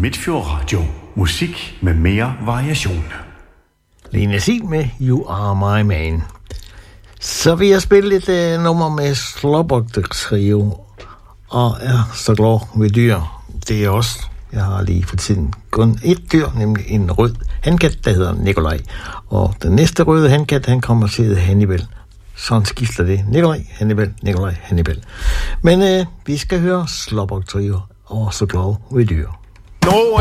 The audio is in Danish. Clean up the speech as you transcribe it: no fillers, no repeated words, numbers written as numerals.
Midtfjord Radio. Musik med mere variation. Lene Sil med You Are My Man. Så vil jeg spille et nummer med Slåbrok Trio, og er så glad ved dyr. Det er også, jeg har lige for tiden kun et dyr, nemlig en rød hankat, der hedder Nikolaj. Og den næste røde hankat, han kommer til at hedde Hannibal. Sådan skifter det. Nikolaj, Hannibal, Nikolaj, Hannibal. Men vi skal høre Slåbrok Trio, og så glad ved dyr.